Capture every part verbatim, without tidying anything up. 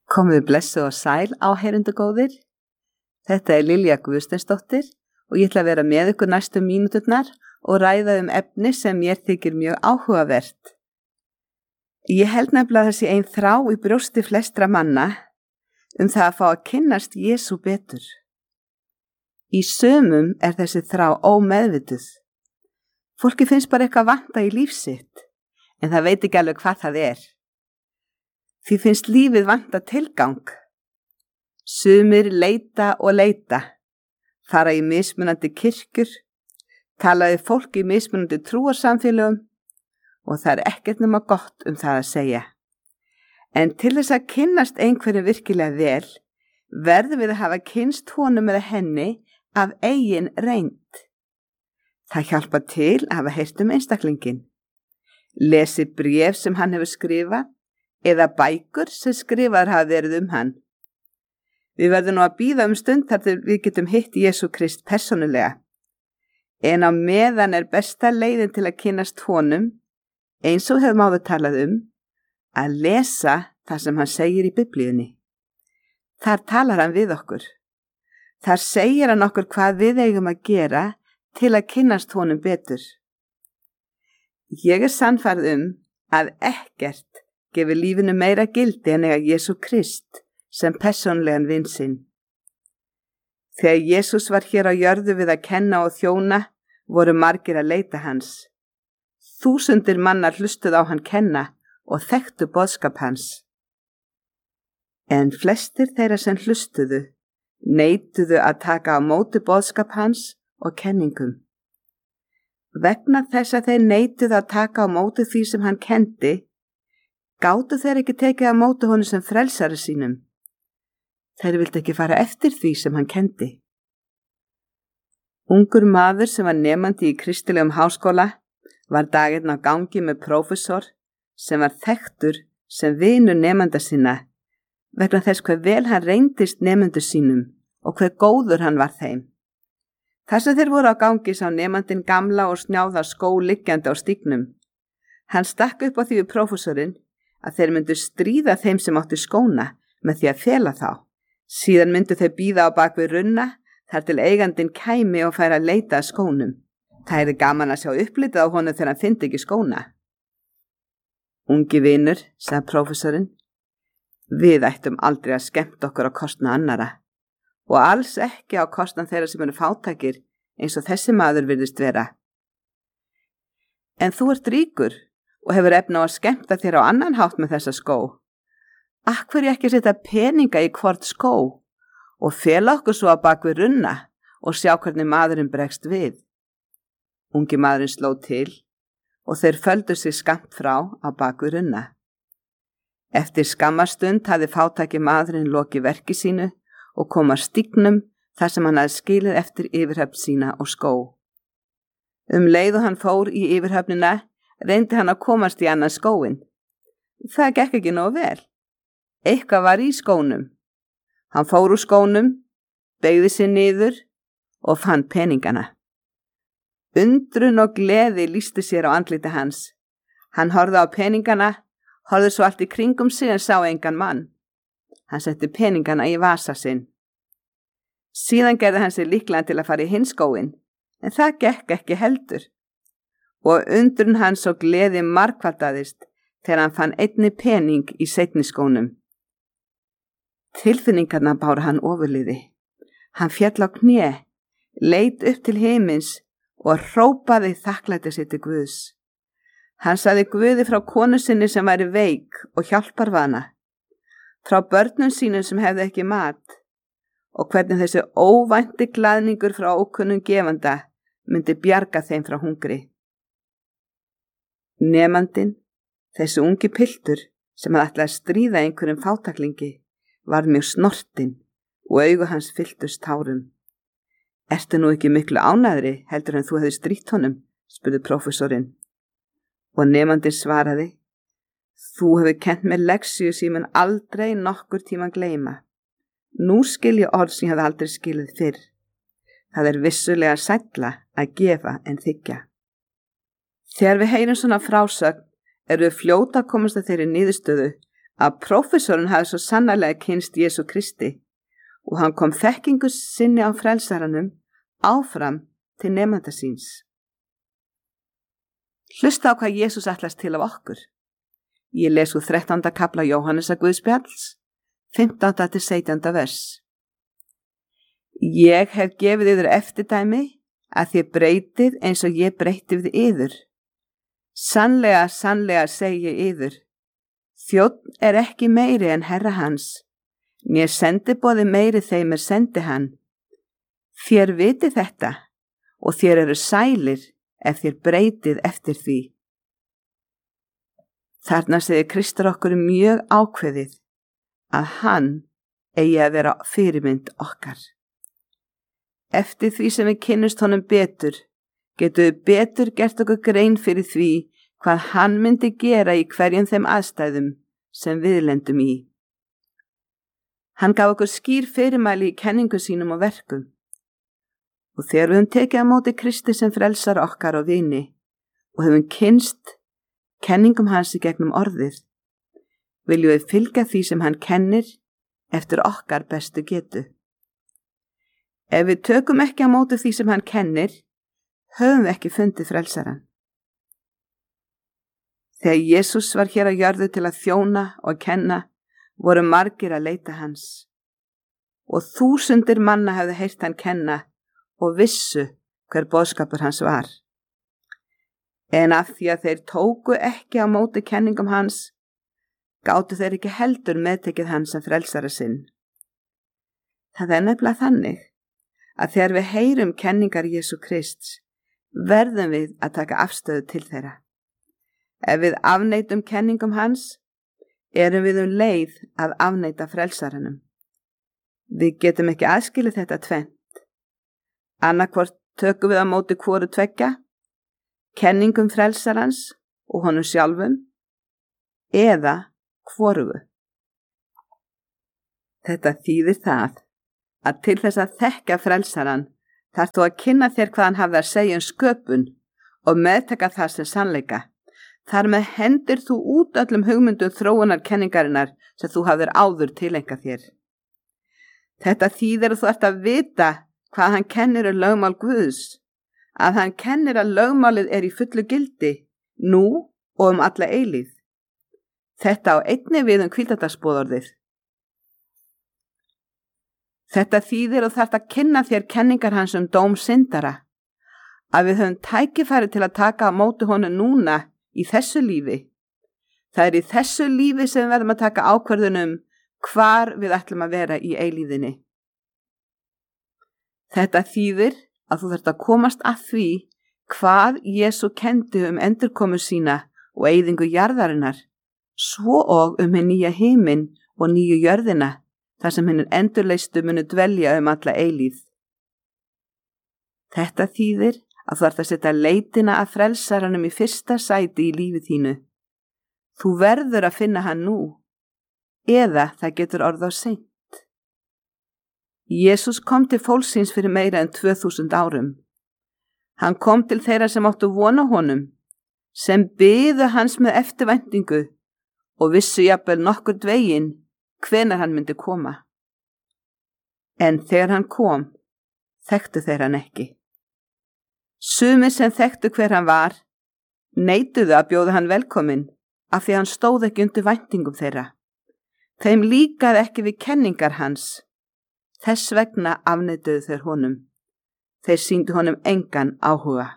Komið blessuð og sæl áheyrendugóðir. Þetta er Lilja Guðsteinsdóttir og ég ætla að vera með ykkur næstu mínúturnar og ræða um efni sem mér þykir mjög áhugavert. Ég held nefnilega þessi ein þrá í brjósti flestra manna um það að fá að kynnast Jesú betur. Í sumum er þessi þrá ómeðvituð. Fólki finnst bara eitthvað vanta í líf sitt, en það veit ekki alveg hvað það er. Því finnst lífið vanta tilgang. Sumir leita og leita, fara í mismunandi kirkjur, tala við fólk í mismunandi trúarsamfélögum og það er ekkert nema gott um það að segja. En til þess að kynnast einhverju virkilega vel, verðum við að hafa kynnst honum eða henni af eigin reynd. Það hjálpar til að hafa heyrt um einstaklingin. Lesi bréf sem hann hefur skrifað, eða bækur sem skrifaðar hafa verið um hann. Við verðum nú að bíða um stund þar til við getum hitt Jesú Krist persónulega. En á meðan er besta leiðin til að kynnast honum, eins og hefum áður talað um, að lesa það sem hann segir í Biblíunni. Þar talar hann við okkur. Þar segir hann okkur hvað við eigum að gera til að kynnast honum betur. Ég er sannfærð um að ekkert gefur lífinu meira gildi en eiga Jesú Krist sem persónlegan vin sinn. Þegar Jesús var hér á jörðu við að kenna og þjóna, voru margir að leita hans. Þúsundir mannar hlustuðu á hann kenna og þekktu boðskap hans. En flestir þeirra sem hlustuðu, neituðu að taka á móti boðskap hans og kenningum. Vegna þess að þeir neituðu að taka á móti því sem hann kendi, gátu þeir ekki tekið á móti honum sem frelsari sínum. Þeir vildi ekki fara eftir því sem hann kendi. Ungur maður sem var nemandi í kristilegum háskóla var daginn á gangi með prófessor sem var þekktur sem vinur nemanda sinna vegna þess hver vel hann reyndist nemendur sínum og hver góður hann var þeim. Þar sem þeir voru á gangi sá nemandinn gamla og snjáða skó liggjandi á stígnum. Hann stakk upp á því við prófessorinn að þeir myndu stríða þeim sem áttu skóna með því að fela þá. Síðan myndu þeir bíða á bak við runna þar til eigandinn kæmi og færi að leita að skónum. Það er gaman að sjá upplitið á honum þegar hann fyndi ekki skóna. Ungi vinur, sagði prófessorinn, við ættum aldrei að skemmta okkur á kostnað annara og alls ekki á kostnað þeirra sem eru fátækir eins og þessi maður virðist vera. En þú ert ríkur og hefur efna á að skemmta þér á annan hátt með þessa skó. Af hverju ekki setja peninga í hvort skó og fela okkur svo á bak við runna og sjá hvernig maðurinn bregst við? Ungi maðurinn sló til og þeir földu sig skammt frá á bak við runna. Eftir skammarstund hafði fátæki maðurinn lokið verki sínu og kom að stígnum þar sem hann hafði skilið eftir yfirhöfn sína og skó. Um leið og hann fór í yfirhöfnina reyndi hann að komast í annan skóin. Það gekk ekki nógu vel. Eitthvað var í skónum. Hann fór úr skónum, beygði sig niður og fann peningana. Undrun og gleði lýsti sér á andliti hans. Hann horfði á peningana, horfði svo allt í kringum sig en sá engan mann. Hann setti peningana í vasa sinn. Síðan gerði hann sig líklega til að fara í hinn skóin, en það gekk ekki heldur. Og undrun hans og gleði margfaldaðist þegar hann fann einni pening í seinni skónum. Tilfinningarna báru hann ofurliði. Hann féll á kné, leit upp til himins og hrópaði þakklæti sitt til Guðs. Hann sagði Guði frá konu sinni sem væri veik og hjálparvana, frá börnum sínum sem hefði ekki mat og hvernig þessi óvænti glaðningur frá ókunnum gefanda myndi bjarga þeim frá hungri. Nemandinn, þessi ungi piltur sem hafði ætlað að stríða einhverjum fátaklingi, var mjög snortinn og augu hans fylltust tárum. Ertu nú ekki miklu ánægðri heldur en þú hefði strítt honum, spurði prófessorinn. Og nemandinn svaraði, þú hefur kennt mér leksíu sem ég mun aldrei nokkur tíma gleyma. Nú skil ég orð sem ég hafði aldrei skilið fyrr. Það er vissulega sælla að gefa en þiggja. Þegar við heyrum svona frásögn, erum við fljóta að komast að þeirri niðurstöðu að prófessorinn hafði svo sannarlega kynst Jesú Kristi og hann kom þekkingu sinni á frelsaranum áfram til nemanda síns. Hlusta á hvað Jesús ætlast til af okkur. Ég les úr þrettánda kafla Jóhannesar Guðspjalls, fimmtánda til sautjánda vers. Ég hef gefið yður eftirdæmi að þið breytið eins og ég breyti við yður. Sannlega, sannlega segi ég yður, þjónn er ekki meiri en herra hans, mér sendiboði meiri þeim er sendi hann. Þér vitið þetta og þér eru sælir ef þér breytið eftir því. Þarna segir Kristur okkur mjög ákveðið að hann eigi að vera fyrirmynd okkar. Eftir því sem við kynnumst honum betur, getum við betur gert okkur grein fyrir því hvað hann myndi gera í hverjum þeim aðstæðum sem við lendum í. Hann gaf okkur skýr fyrirmæli í kenningu sínum og verkum. Og þegar við höfum tekið á móti Kristi sem frelsar okkar og vini og höfum kynnst kenningum hans í gegnum orðið, viljum við fylgja því sem hann kennir eftir okkar bestu getu. Ef við tökum ekki á móti því sem hann kennir, höfum við ekki fundið frelsaran. Þegar Jesús var hér á jörðu til að þjóna og kenna, voru margir að leita hans. Og þúsundir manna hefðu heyrt hann kenna og vissu hver boðskapur hans var. En af því að þeir tóku ekki á móti kenningum hans, gátu þeir ekki heldur meðtekið hans sem frelsara sinn. Það er nefnilega þannig að þegar við heyrum kenningar Jesú Krists, verðum við að taka afstöðu til þeirra. Ef við afneitum kenningum hans, erum við um leið að afneita frelsaranum. Við getum ekki aðskilið þetta tvennt. Annarkvort tökum við á móti hvoru tveggja, kenningum frelsarans og honum sjálfum, eða hvorugu. Þetta þýðir það að til þess að þekka frelsaran þarf þú að kynna þér hvað hann hafði að segja um sköpun og meðtaka það sem sannleika. Þar með hendir þú út öllum hugmyndum þróunar kenningarinnar sem þú hafðir áður tileinkað þér. Þetta þýðir að þú ert að vita hvað hann kennir um lögmál Guðs, að hann kennir að lögmálið er í fullu gildi, nú og um alla eilíð. Þetta á einnig við um hvíldardagsboðorðið. Þetta þýðir og þarft að kynna þér kenningar hans um dóm syndara, að við höfum tækifæri til að taka á móti honum núna í þessu lífi. Það er í þessu lífi sem við verðum að taka ákvörðunum hvar við ætlum að vera í eilíðinni. Þetta þýðir að þú þarft að komast að því hvað Jesú kendi um endurkomu sína og eyðingu jarðarinnar, svo og um hinn nýja himinn og nýju jörðina, þar sem hinn endurleistu munu dvelja um alla eilíð. Þetta þýðir að þú þarft að setja leitina að frelsaranum í fyrsta sæti í lífi þínu. Þú verður að finna hann nú, eða það getur orðið á seint. Jesús kom til fólksins fyrir meira en tvö þúsund árum. Hann kom til þeirra sem áttu vona honum, sem biðu hans með eftirvæntingu og vissu jafnvel nokkurn veginn hvenær hann myndi koma. En þegar hann kom, þekktu þeir hann ekki. Sumir sem þekktu hver hann var, neituðu að bjóða hann velkominn af því hann stóð ekki undir væntingum þeirra. Þeim líkaði ekki við kenningar hans. Þess vegna afneituðu þeir honum. Þeir sýndu honum engan áhuga.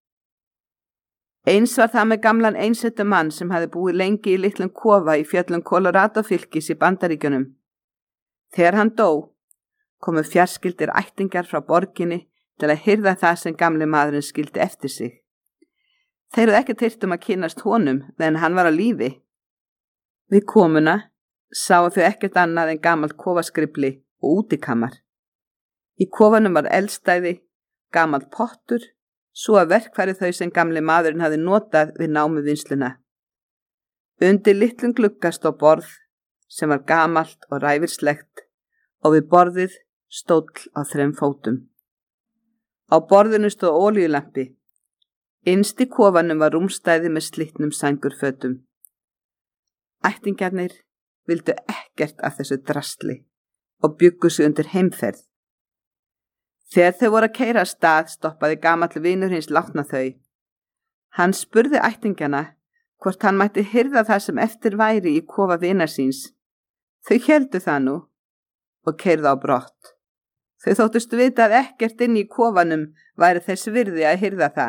Eins var það með gamlan einsettu mann sem hafði búið lengi í litlum kofa í fjöllum Colorado fylkis í Bandaríkjunum. Þegar hann dó, komu fjarskyldir ættingjar frá borginni til að hirða það sem gamli maðurinn skildi eftir sig. Þeir hefðu ekki tyrt um að kynnast honum meðan hann var á lífi. Við komuna sáu þau ekkert annað en gamalt kofaskrifli og útikamar. Í kofanum var eldstæði, gamalt pottur, svo að verkfæri þau sem gamli maðurinn hafði notað við námuvinnsluna. Undir litlum glugga stóð borð sem var gamalt og ræfilslegt og við borðið stóll á þrem fótum. Á borðinu stóð olíulampi. Innst í kofanum var rúmstæði með slitnum sængurfötum. Ættingjarnir vildu ekkert af þessu drasli og bjuggu sig undir heimferð. Þegar þau voru að keyra af stað stoppaði gamall vinur hins látna þau. Hann spurði ættingjana hvort hann mætti hirða það sem eftir væri í kofa vinar síns. Þau héldu það nú og keyrðu á brott. Þau þóttust vita að ekkert inn í kofanum væri þess virði að hirða það.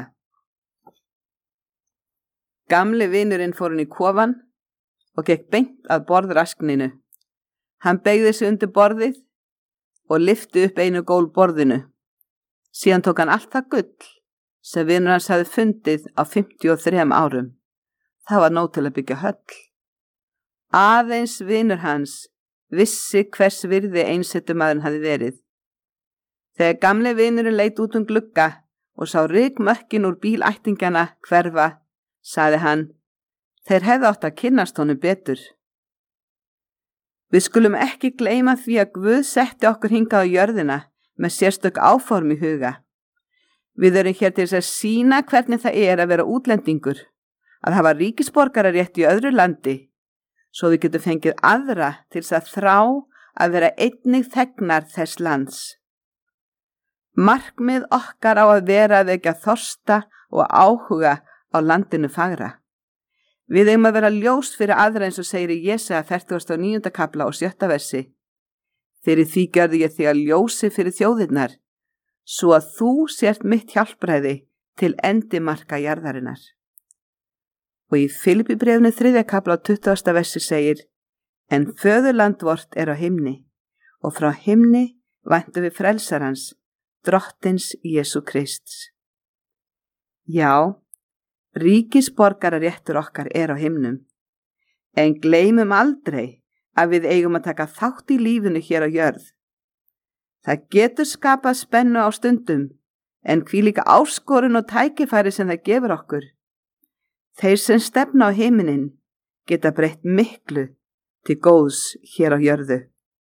Gamli vinurinn fór inn í kofan og gekk beint að borðraskninu. Hann beygði sig undir borðið og lyfti upp einu gól borðinu. Síðan tók hann allt það gull sem vinur hans hafði fundið á fimmtíu og þrem árum. Það var nóg til að byggja höll. Aðeins vinur hans vissi hvers virði einsetumaðurinn hafði verið. Þegar gamli vinurinn leit út um glugga og sá rykmökkin úr bíl ættingjana hverfa, sagði hann, þeir hefðu átt að kynnast honum betur. Við skulum ekki gleyma því að Guð setti okkur hingað á jörðina með sérstök áform í huga. Við erum hér til þess að sýna hvernig það er að vera útlendingur, að hafa ríkisborgararétt í öðru landi, svo við getum fengið aðra til þess að þrá að vera einnig þegnar þess lands. Markmið okkar á að vera að vekja þorsta og áhuga á landinu fagra. Við eigum að vera ljós fyrir aðra eins og segir í Jesaja fertugasta og níunda kafla og sjötta versi. Fyrir því gjörði ég þig að ljósi fyrir þjóðirnar, svo að þú sért mitt hjálpræði til endimarka jarðarinnar. Og í Filippíbréfinu þriðja kafla og tuttugasta versi segir, en föðurland vort er á himni, og frá himni væntum við frelsarans, drottins Jesú Krists. Já, ríkisborgararéttur okkar er á himnum, en gleymum aldrei að við eigum að taka þátt í lífinu hér á jörð. Það getur skapað spennu á stundum, en hví líka áskorun og tækifæri sem það gefur okkur. Þeir sem stefna á himinin geta breytt miklu til góðs hér á jörðu.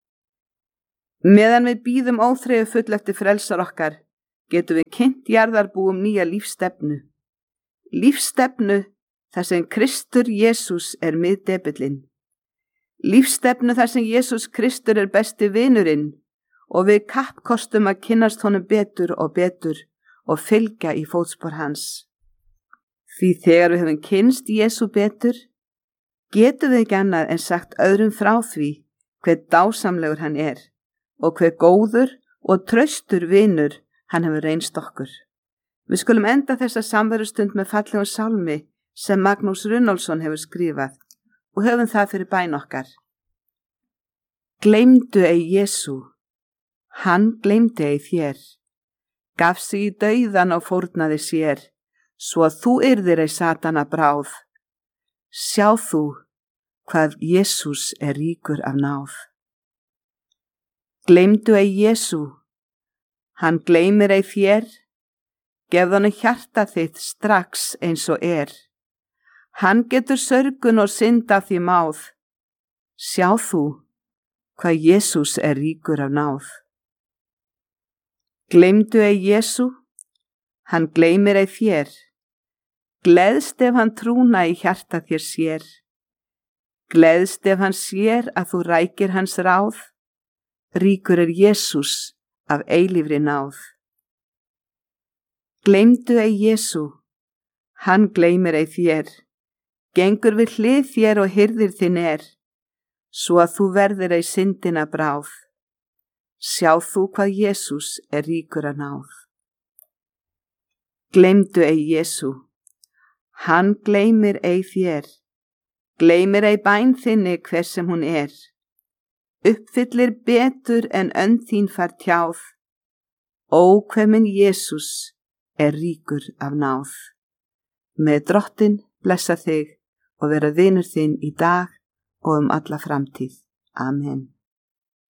Meðan við bíðum óþreyju full eftir frelsar okkar, getum við kynnt jarðarbúum nýja lífstefnu. Lífstefnu þar sem Kristur Jesús er miðdepillinn. Lífstefnu þar sem Jesús Kristur er besti vinurinn og við kappkostum að kynnast honum betur og betur og fylgja í fótspor hans. Því þegar við höfum kynnst Jesú betur, getum við ekki annað en sagt öðrum frá því hver dásamlegur hann er og hver góður og traustur vinur hann hefur reynst okkur. Við skulum enda þessa samverustund með fallegum sálmi sem Magnús Runólfsson hefur skrifað og höfum það fyrir bæn okkar. Gleymdu ei Jesú, hann gleymdi ei þér, gaf sig í dauðan og fórnaði sér, svo að þú yrðir ei satana bráð. Sjá þú hvað Jesús er ríkur af náð. Gleymdu ei Jesú, hann gleymir ei þér, gefð honum hjarta þitt strax eins og er. Hann getur sörgun og synd af því máð. Sjá þú hvað Jesús er ríkur af náð. Gleymdu ei Jesú, hann gleymir ei þér. Gleðst ef hann trúna í hjarta þér sér. Gleðst ef hann sér að þú rækir hans ráð. Ríkur er Jesús af eilífri náð. Gleymdu ei Jesú, hann gleymir ei þér, gengur við hlið þér og hirðir þinn er, svo að þú verðir ei syndina bráð. Sjá þú hvað Jesús er ríkur af náð. Gleymdu ei Jesú, hann gleymir ei þér, gleymir ei bæn þinni hver sem hún er, uppfyllir betur en önd þín fær tjáð, ó hve minn Jesús er ríkur af náð. Með Drottinn blessa þig og vera vinur þinn í dag og um alla framtíð. Amen.